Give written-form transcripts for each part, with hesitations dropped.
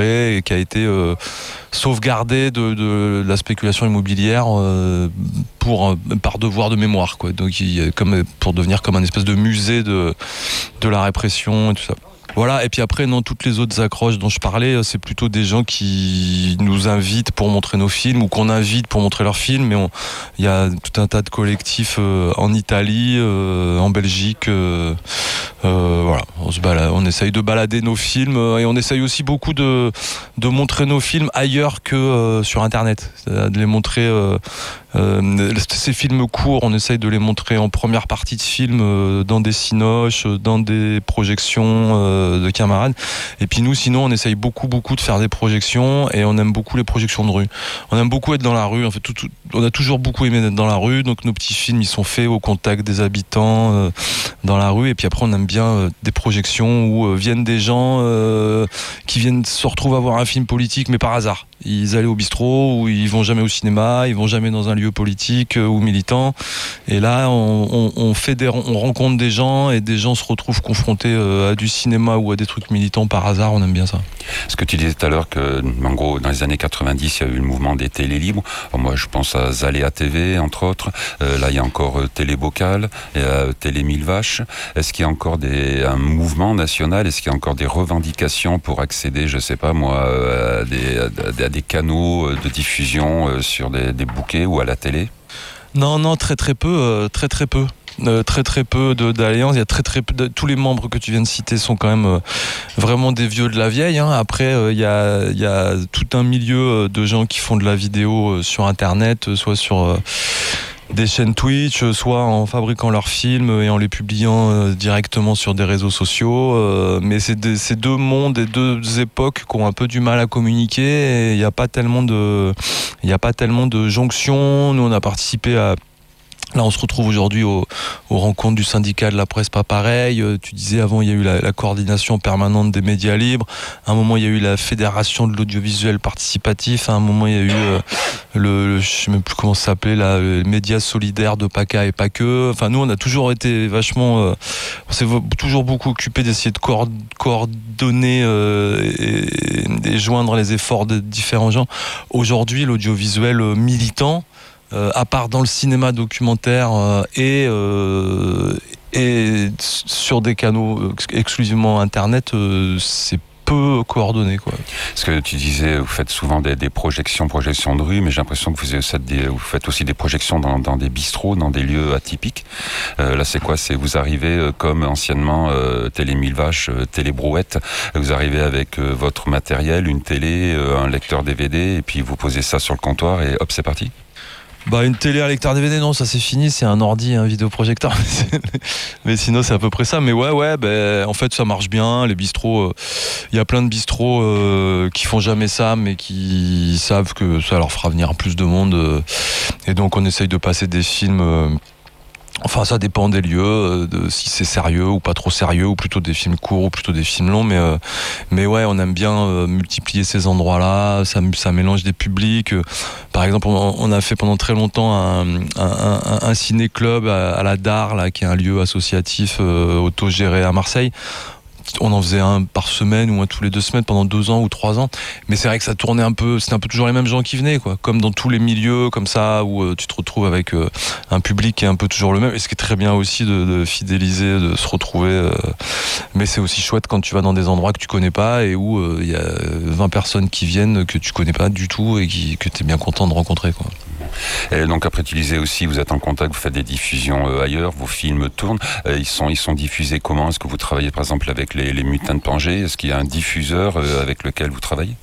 durée et qui a été sauvegardé de la spéculation immobilière par devoir de mémoire, quoi. Donc pour devenir comme un espèce de musée de la répression et tout ça. Voilà, et puis après, non, toutes les autres accroches dont je parlais, c'est plutôt des gens qui nous invitent pour montrer nos films ou qu'on invite pour montrer leurs films. Mais il y a tout un tas de collectifs en Italie, en Belgique. Voilà, on essaye de balader nos films et on essaye aussi beaucoup de montrer nos films ailleurs que sur Internet. C'est-à-dire de les montrer... ces films courts, on essaye de les montrer en première partie de film dans des cinoches, dans des projections de camarades. Et puis nous, sinon, on essaye beaucoup de faire des projections et on aime beaucoup les projections de rue. On aime beaucoup être dans la rue. En fait, on a toujours beaucoup aimé être dans la rue. Donc nos petits films, ils sont faits au contact des habitants dans la rue. Et puis après, on aime bien des projections où viennent des gens qui viennent se retrouver à voir un film politique, mais par hasard. Ils allaient au bistrot, ou ils vont jamais au cinéma, ils vont jamais dans un lieu politique ou militant. Et là, on rencontre des gens et des gens se retrouvent confrontés à du cinéma ou à des trucs militants par hasard. On aime bien ça. Ce que tu disais tout à l'heure, que en gros, dans les années 90, il y a eu le mouvement des télés libres. Alors moi, je pense à Zaléa TV, entre autres. Là, il y a encore Télé Bocal, Télé Mille Vaches. Est-ce qu'il y a encore un mouvement national? Est-ce qu'il y a encore des revendications pour accéder, je sais pas moi, à des canaux de diffusion sur des bouquets ou à la télé? Non, très peu. Très peu d'alliances. Il y a très peu tous les membres que tu viens de citer sont quand même vraiment des vieux de la vieille, hein. Après il y a tout un milieu de gens qui font de la vidéo sur Internet, soit sur des chaînes Twitch, soit en fabriquant leurs films et en les publiant directement sur des réseaux sociaux. Mais c'est deux mondes et deux époques qui ont un peu du mal à communiquer. Et il n'y a pas tellement de jonctions. Nous, on a participé à... Là, on se retrouve aujourd'hui aux rencontres du syndicat de la presse Pas Pareil. Tu disais avant, il y a eu la coordination permanente des médias libres. À un moment, il y a eu la fédération de l'audiovisuel participatif. À un moment, il y a eu je sais même plus comment ça s'appelait, le média solidaire de PACA et pas que. Enfin, nous, on a toujours été vachement... on s'est toujours beaucoup occupé d'essayer de coordonner et joindre les efforts de différents gens. Aujourd'hui, l'audiovisuel militant, à part dans le cinéma documentaire et sur des canaux exclusivement Internet, c'est peu coordonné, quoi. Parce que tu disais, vous faites souvent des projections de rue, mais j'ai l'impression que vous faites aussi des projections dans des bistrots, dans des lieux atypiques. Là, c'est quoi? Vous arrivez comme anciennement Télé Mille Vaches, Télé Brouette, vous arrivez avec votre matériel, une télé, un lecteur DVD, et puis vous posez ça sur le comptoir et hop, c'est parti? Une télé, un lecteur DVD, non, ça c'est fini, c'est un ordi, un vidéoprojecteur. Mais sinon, c'est à peu près ça. Mais en fait, ça marche bien. Les bistrots, il y a plein de bistrots qui font jamais ça, mais qui savent que ça leur fera venir plus de monde. Et donc, on essaye de passer des films... Enfin, ça dépend des lieux, si c'est sérieux ou pas trop sérieux, ou plutôt des films courts ou plutôt des films longs. Mais ouais, on aime bien multiplier ces endroits-là. Ça mélange des publics. Par exemple, on a fait pendant très longtemps un ciné-club à la Dare, là, qui est un lieu associatif autogéré à Marseille. On en faisait un par semaine ou un tous les 2 semaines pendant 2 ans ou 3 ans. Mais c'est vrai que ça tournait un peu, c'était un peu toujours les mêmes gens qui venaient, quoi. Comme dans tous les milieux comme ça, où tu te retrouves avec un public qui est un peu toujours le même. Et ce qui est très bien aussi de fidéliser, de se retrouver. Mais c'est aussi chouette quand tu vas dans des endroits que tu connais pas et où il y a 20 personnes qui viennent que tu connais pas du tout et que tu es bien content de rencontrer, quoi. Et donc après, tu disais aussi, vous êtes en contact, vous faites des diffusions ailleurs, vos films tournent. Ils sont diffusés comment? Est-ce que vous travaillez par exemple avec les Mutins de Pangée? Est-ce qu'il y a un diffuseur avec lequel vous travaillez?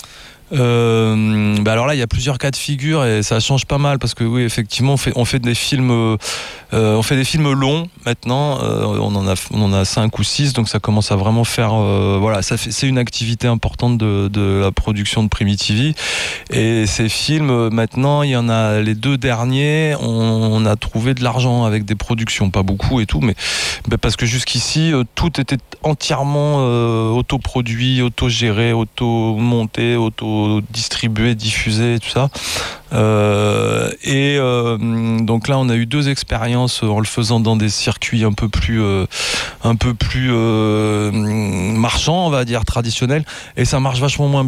Alors là, il y a plusieurs cas de figure et ça change pas mal parce que oui, effectivement, on fait des films longs maintenant. On en a 5 ou 6, donc ça commence à vraiment faire. C'est une activité importante de la production de Primi-TV. Et ces films, maintenant, il y en a les 2 derniers. On a trouvé de l'argent avec des productions, pas beaucoup et tout, mais parce que jusqu'ici, tout était entièrement autoproduit, autogéré, automonté, distribué, diffusé, tout ça. Donc là, on a eu 2 expériences en le faisant dans des circuits un peu plus marchands, on va dire, traditionnels, et ça marche vachement moins